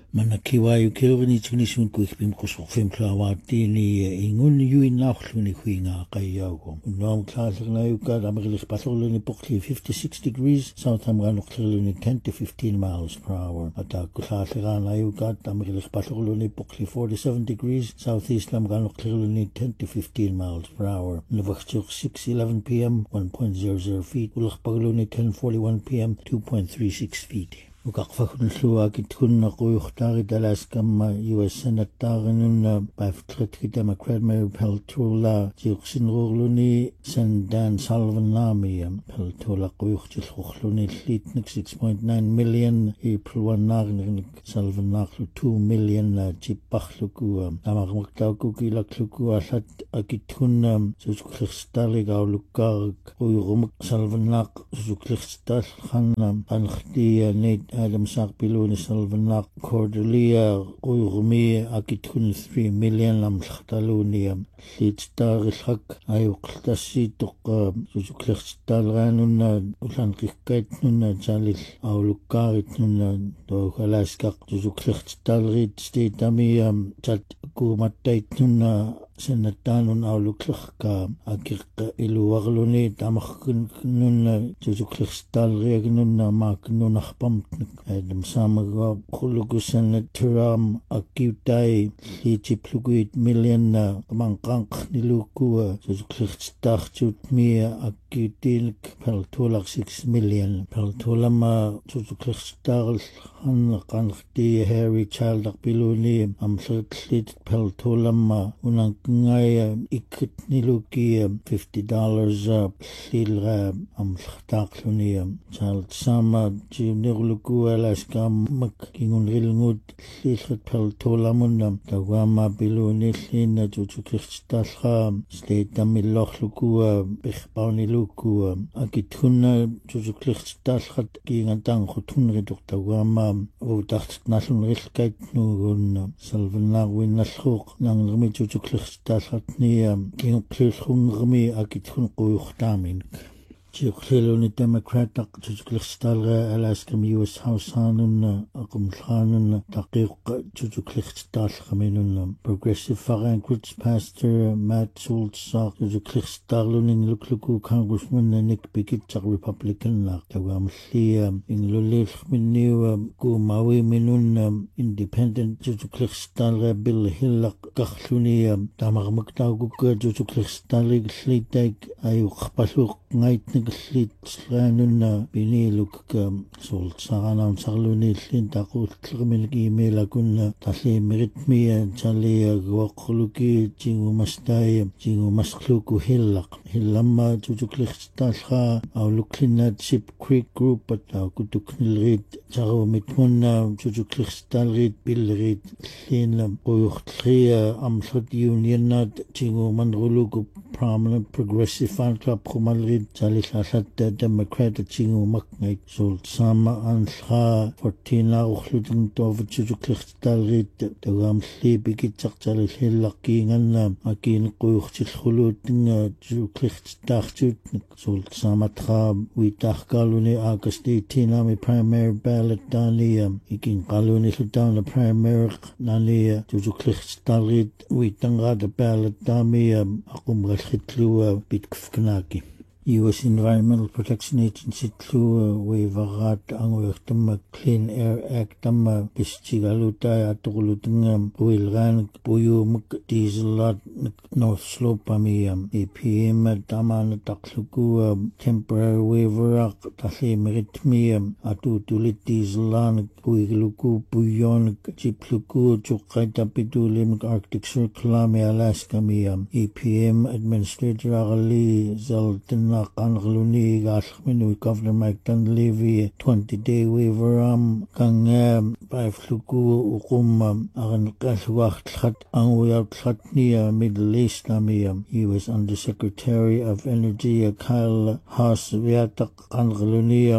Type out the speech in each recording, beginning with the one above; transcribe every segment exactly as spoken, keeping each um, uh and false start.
Manakiwayu kilvini tignisun kuikpim kusufim klawatini ingun yuin nauchluni huinga kayago. Unom klaslagnayuka damaglis pasoluni pokli fifty-six degrees, south amganukhluni ten to fifteen miles per hour. Ata klaslaganayuka damaglis pasoluni pokli forty-seven degrees, southeast amganukhluni ten to fifteen miles per hour. Navachchuk six eleven p m one point zero zero feet, ulakpagluni ten forty-one p m two point three six feet. وكقفخن سلواكي تكون قويختاري دالاس كما يو اس سنتارنون بافترتكي ديمقراط مير بلتولا جيقسن غورلوني سندان سالفن نامي بلتولا قويختي الخوخلوني تليتنك six point nine million إيبلوان نارنك سالفن ناقلو two million جيب بخلوكو أماغ مقتاوكو كيلاكلوكو أسات أكي تكون سوزوكليخستالي غاولوكارك ويغمك سالفن ناق سوزوكليخستال خان أنختي نيت آدم ساق بلوني سلفناق كوردليا قويغمي أكيد three million لم تختلوني ليتستار الحق أيو قلتاسي تق سوزوكليختال غانونا ولان قيقايتنونا جالل أو لوكارتنونا دو خلاسكاق سوزوكليختال غيت ستيتامي جات كوماتايتنونا سنتانون أو لوكلخكا أكيق إلو وغلوني تامخكن كنونا سوزوكليختال غيغنونا ما كنونا أخبمتنك هذا مسامغا خلوكو سنة ترام أكيوتاي ليتي بلوكويت مليون مانقانق نلوكو سوزوكليختال جوتمية أكيوتينك بلتولق six million بلتولما سوزوكليختال خانقانختي هاري تشالد أقبلوني أمسلت ليت بلتولما ونانك ngay ikut niluki fifty dollars silga am khtakluni chal sama jinirluku alaska mak kingun rilngut silgat pel tolamunam tawama biluni lina jujukhtalkha sleta millokhluku bikhpauniluku akithuna jujukhtalkhat kingantang khutun riduk tawama udakt nasun rilkait nugun salvana winnalkhuq nang rmi jujukhtalkhat كين بليلخون غمي أكيد خون قويختامينك جيقليلوني ديمقراط جوجوكليختالغا ألاسكم يو اس هاوسانون أقوم الخانون تحقيق جوجوكليختالغمينون Progressive Foreign Groups Pastor Matt Schultz جوجوكليختالونين لوكلوكو كونغرسمان نيك بيكيتشاق ريبابليكان لاق تواملي إنلوليخ منيو كوماوي منون Independent جوجوكليختالغا بيل هيلاق كخلوني تامغ مكتاوكوك جوجوكليختالغ سليتاك أيو خبالوك ngaitnik lit slanuna biniluk sol sarana sarluni lin taqut tlgmil email kunna talli meritmia chalia goqluki jingu mastai jingu maskluku hillaq hillamma jujuklikhtalkha aw luklina chip creek group ta kutuknilrit charu mitmunna jujuklikhtalrit bilrit lin qoyuchtria amsot unionat jingu mandruluku prominent progressive fan club khumalrit Chalisat Democratic Chingu Maknate Sult Sama Anha fourteen Auchluting Tov Chuklichtalrit, the Ram Sleep Gitzak Chalis Hillaki and Akin Kuchil Huluting Chuklichtachut Sult Samatra, we Tachkaluni August eighteen Army primary ballot Dania, Ikin Kaluni down the primary Nania Chuklichtalrit, we Tanga the ballot Damia Akum Hitlu Bitkfnaki. U S Environmental Protection Agency tlu wevarat angwertum Clean Air Act tamma bischigaluta atulutung oilgan buyum diesel North Slope amiam E P M taman takluku temporary waiver tahle meritmiam atutulit dieselan buigluku buyon chipluku chukaita pitulim Arctic Circle me Alaska miam E P M Administrator Ali Zaltin Kangluni Gashminu Governor Mike Dunleavy twenty day waiver am kang by fluku ukum agan kaswacht khat angwya khatnia Middle East amiam U S Undersecretary of Energy Kyle Haas Viatak Kangluni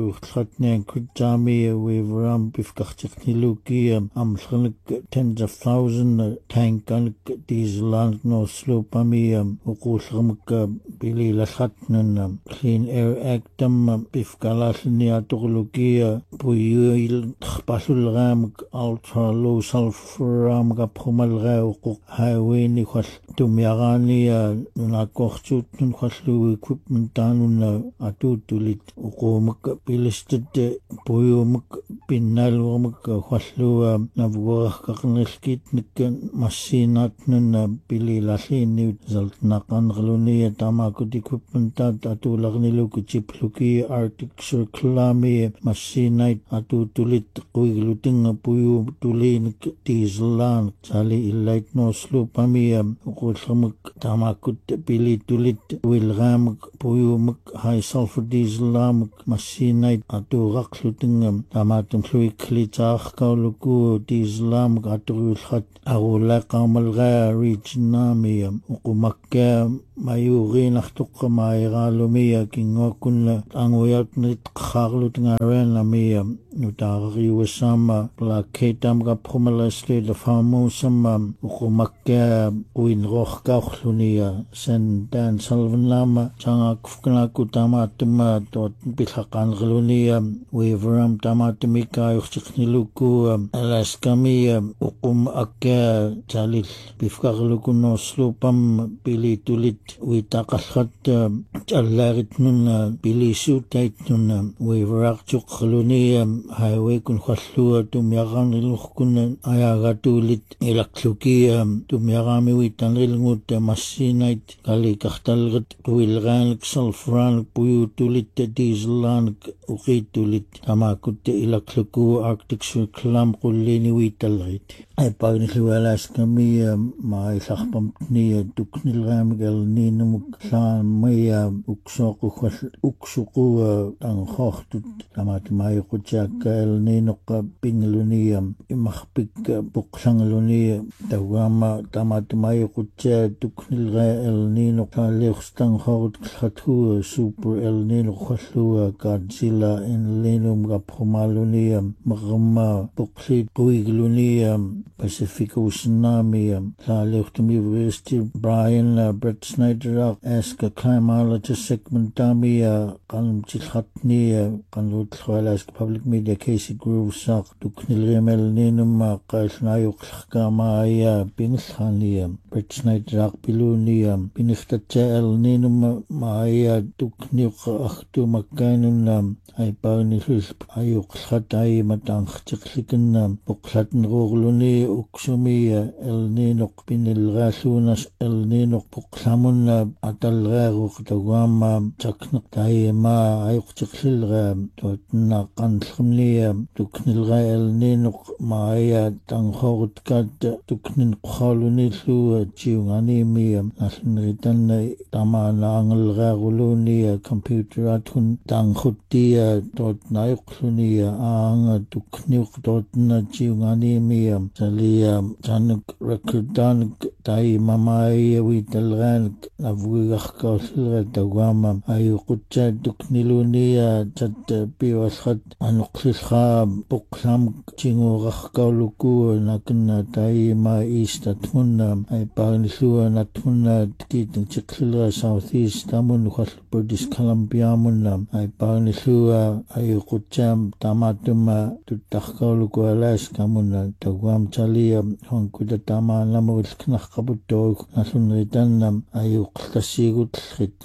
khatne kujami waiver am bifkachniluki am tens of thousands tank and diesel North Slope amiam ukulhamka bili la khat nun Clean Air Act tam pifkalalni atulukia puyuil pasulram ultra low sulfur ram ga phumalga uq highway ni khal tumyagani nuna korchut nun khallu equipment tanun atutulit uqumak pilisted puyumak pinnalurmak khallu navwah qaqnilkit nik massinat nun pililalini zaltnaqangluni tamakut equipment atularniluk chipluki arctic circulami massinait atutulit quiglutinga puyu tulin dieselan sali illait no slupami uqulmak tamakut pili tulit wilgam puyumak high sulfur dieselam massinait aturaqlutinga tamatum fluiklitaq kauluku dieselam aturulkhat awula qamalga regionami uqumakka mayugin axtuqqa maigalumia kingokunna anguyatnit qaqlutinga renamia nutaqriwasama plaketam ga phumalasle the famosama uqumakka uinrohqaqlunia sen dan salvanama changa kufkana kutama tuma tot bilhaqanqlunia weveram tamatumika yuxtiqniluku alaskami uqum akka chalil bifqaqlukuno slupam bilitulit uitaqallat challaritnun bilisuutaitnun weveraqchuqqlunia highway kun khallua tumyaqanriluqqun ayagatulit ilaqlukia tumyaqami witanrilngut massinait kaliqartalrit tuilgaanik sulfuranik puyutulit dieselanik uqitulit tamakut ilaqluku arctic circulam qullini witalrit aypagnillualaskami maillarpamtni tuknilgaamigal ninumuk laamaya uksoqu uksuqu tanghortut tamatmaiquchakka elninuqqa pingluniam imarpik puqlangluni tawama tamatmaiqucha tuknilga elninuq leerstanghort khathu super elninuq khallu Godzilla elninum gaphumaluniam magma puqlit puigluniam Pacific Oceanami la Leuchtum University Brian uh, Brett Snyder ask a climatologist segmentami qalm chilhatni qanlutlwalas public media Casey Groove saq tuknilgemel ninum qalnayuqlqama ya pinglhani Brett Snyder piluni pinihtatel ninum maaya tukniq akhtu makanun ay pagnilul ayuqlhatay matangchiklikin puqlatn rugluni uksumi elninuq pinilgalunas elninuq puqlamun atalgaruq tawama chaknaq tayma ayuqchiqlilga totna qanlhumni tuknilga elninuq maaya tanghortkat tuknin qhalunillu chiunganimi nalnritan tamana angelgaruluni computer atun tanghutti totna ayuqluni anga tukniq totna chiunganimi salia januk rekordanik tai mamai witalganik avuigaqkaulilga tawama ayuqutcha tuknilunia chat piwasqat anuqlilqa puqlam chinguraqkauluku nakna tai ma istatmunna ay pagnilua natmunna tikitin chiqlilga southeast tamun khal British Columbia munna ay pagnilua ayuqutcha tamatuma tuttaqkauluku Alaska munna tawam chalia honkuda tama namul knaqabutto nasunritan ayuqtasigut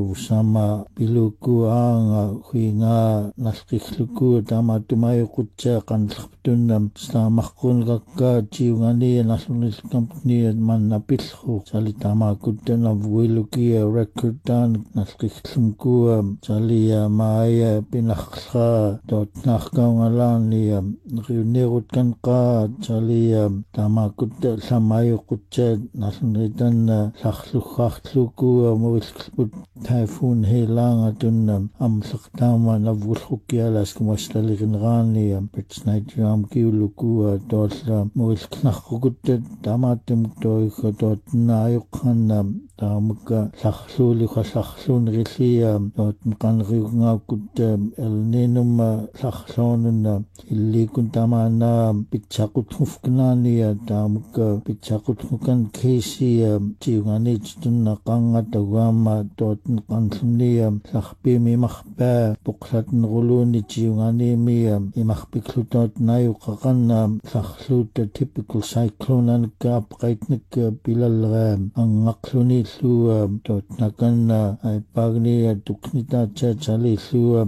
sama piluku anga huinga nalqikluku tamatumaiqutcha qanlqaptunam stamaqqun gakka chiungani nasunil company mannapilhu sali tamakutana vuiluki recordan nalqiklumku sali maaya pinaqqa totnaqkaungalani riunirut kanqa sali tamakut samayuqutcha nasunritan laqluqqarluku muilqput Typhoon helanga tunnam amlaqtama navulhukialas kumastaliginrani Brett Snyder am kiuluku tollam muilqnaqqugut tamatum toikha totna ayuqqanna таамакка сарлуули хасарлуунериллиа тоотн канериугааккут элнинумма сарлуунунна илликун тамаана питсақутхуфкнаания таамакка питсақутхукан кейсия тиуганит тунна қангатагуама тоотн қанлунниа сарпими марпаа поқлатнерулууни тиуганиимия имарпиклутоот наюқақанна сарлуутта typical cyclone анакка апқаитнакка пилаллераа ангақлуни иллуа тоотнаканна айпагниа тукнитаачаа чалиллуа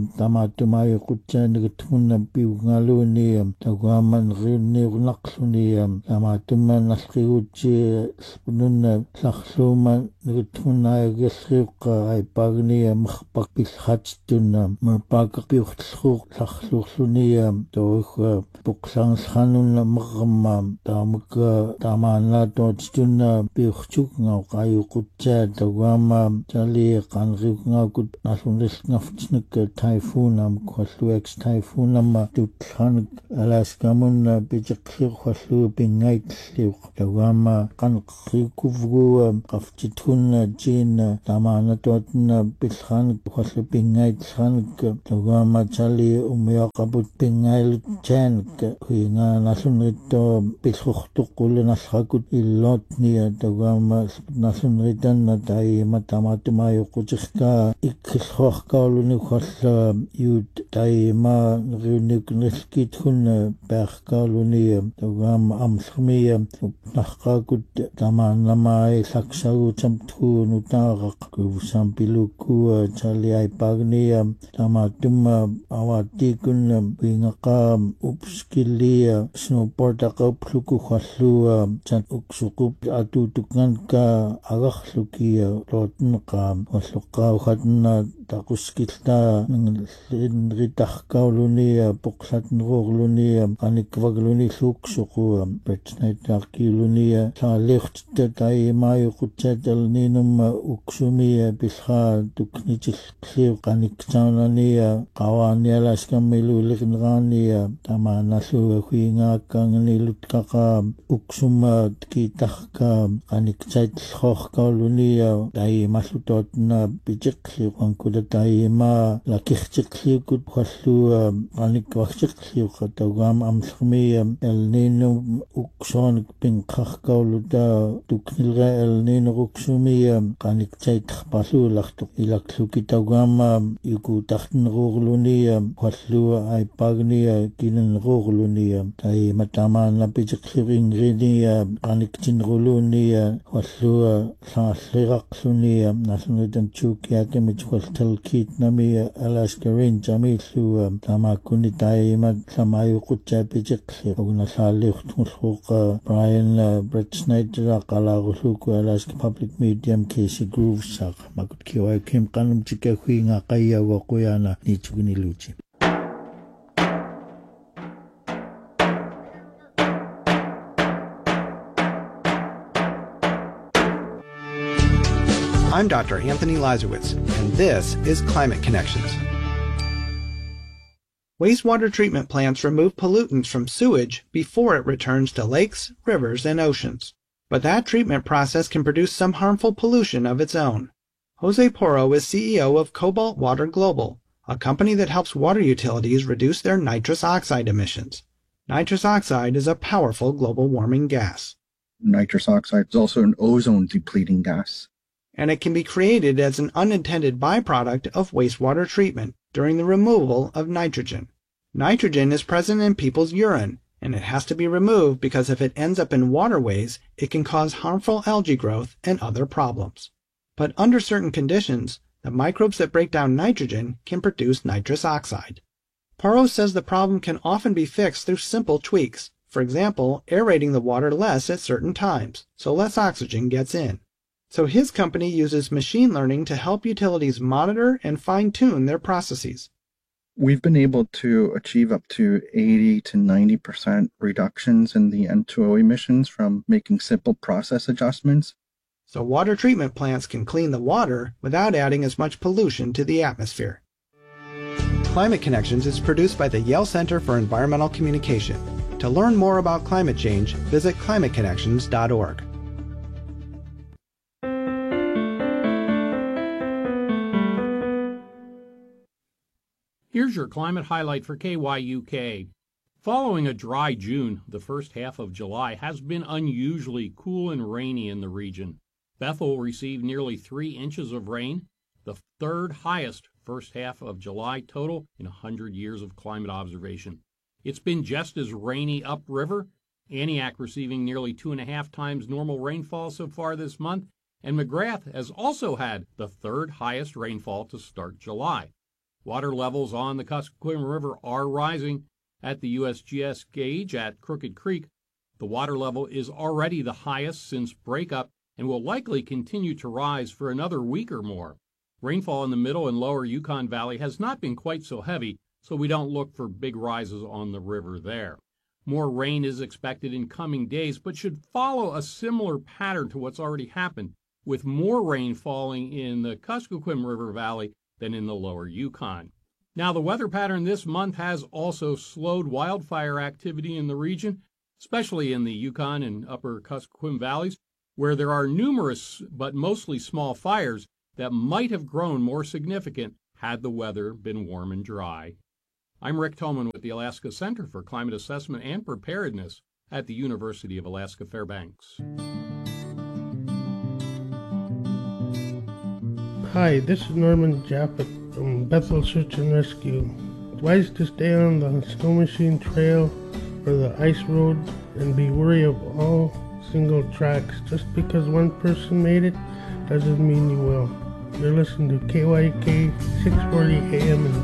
тамааттумаайоқутсаанагатмунна пиугалууни тагуаман риунниурнақлуни тамааттуммаан алқигутси нунна сарлуума нагатмуннааягаллиуққа айпагниа марпақ пиллхатстунна марпааққиуртлууқ сарлуурлуния тоуха поқсаангсханунна меқамма таамакка таамаанаа тоотстунна пиуртугнгаа қаюқутсаа тагуама тали қанриугнаакут налуниллнгафтснакка тайфунам кваллуакс тайфунамма тутлханак аласкамунна питеқлиуқаллуу пингайтлиуқ тагуама қанқрикувгуа қафтитхунна джинна таамаана тоотна пиллханак кваллу пингайтлханак тагуама тали умиақабут пингаилут чаанак хуингаа налунритто пиллхортоққуллунарлакут иллоотния тагуама налунританна таима тамаатумаайоқутиркаа иккиллуаркаалуни халла юут таима риунникниллкитхунна пааркаалуни тагуама амлхмия нахқаакут тамааннамаи саксагутам тхууну таарақ кувсам пилуккуа чалиай пагния тамаатумма аваатикунна вингақаа упскиллия сноупортақаплуку халлуа чан уксуқуп атуутукнганка агарлукия лоотнеқаа аллоққаухатна тақускилтаа нритаркаулуния поқлатнеруорлуния аникваглуни луксуқуа петснайтаркиулуния саалиортта таимааюқутсааталнинумма уксумия пилхаа тукнитиллиу қаниктаунания қавааниаласкаммилуулернераания тамааналлуга хуингааккаангнилуткақаа уксумма китаркаа қаниктаитлхооркаулуния таималлутоотна питеқлиу анкула таима лакиртеқлиукут халлуа аниквахтеқлиуқа таугаам амлхмия элнину уксооник пинқаркаулута тукнилга элнину уксумия қаниктаитлхпалуулартоқ илаклуки таугаама юкутартнеруорлуния халлуа айпагния киненеруорлуния таима тамаана питеқлирингриния қаниктинерулууния халлуа сааллирақлуния насунутан чукиакамит хвалталкиитнамия Alaska Range амиллуа тамааккуни таима самааюқутсаа питеқли огнасаалиуртмуллуqa Brian Brett Snyder qalaarullуку Alaska Public Medium Casey Grooves саа макут киуай ким qanumtika хуинга qayyawa quyana nituguniluti. I'm Doctor Anthony Lazarowitz, and this is Climate Connections. Wastewater treatment plants remove pollutants from sewage before it returns to lakes, rivers, and oceans. But that treatment process can produce some harmful pollution of its own. Jose Porro is C E O of Cobalt Water Global, a company that helps water utilities reduce their nitrous oxide emissions. Nitrous oxide is a powerful global warming gas. Nitrous oxide is also an ozone-depleting gas. And it can be created as an unintended byproduct of wastewater treatment during the removal of nitrogen. Nitrogen is present in people's urine, and it has to be removed because if it ends up in waterways, it can cause harmful algae growth and other problems. But under certain conditions, the microbes that break down nitrogen can produce nitrous oxide. Porro says the problem can often be fixed through simple tweaks. For example, aerating the water less at certain times, so less oxygen gets in. So his company uses machine learning to help utilities monitor and fine-tune their processes. We've been able to achieve up to eighty to ninety percent reductions in the N two O emissions from making simple process adjustments. So water treatment plants can clean the water without adding as much pollution to the atmosphere. Climate Connections is produced by the Yale Center for Environmental Communication. To learn more about climate change, visit climate connections dot org. Weather Climate Highlight for K Y U K. Following a dry June, the first half of July has been unusually cool and rainy in the region. Bethel received nearly three inches of rain, the third highest first half of July total in one hundred years of climate observation. It's been just as rainy upriver, Antioch receiving nearly two and a half times normal rainfall so far this month, and McGrath has also had the third highest rainfall to start July. Water levels on the Kuskokwim River are rising. At the U S G S gauge at Crooked Creek, the water level is already the highest since breakup and will likely continue to rise for another week or more. Rainfall in the middle and lower Yukon Valley has not been quite so heavy, so we don't look for big rises on the river there. More rain is expected in coming days, but should follow a similar pattern to what's already happened, with more rain falling in the Kuskokwim River Valley than in the lower Yukon. Now, the weather pattern this month has also slowed wildfire activity in the region, especially in the Yukon and upper Kuskokwim valleys, where there are numerous but mostly small fires that might have grown more significant had the weather been warm and dry. I'm Rick Tolman with the Alaska Center for Climate Assessment and Preparedness at the University of Alaska Fairbanks. Hi, this is Norman Jaffet from Bethel Search and Rescue. Advised to stay on the Snow Machine Trail or the ice road and be wary of all single tracks. Just because one person made it doesn't mean you will. You're listening to K Y U K six forty A M in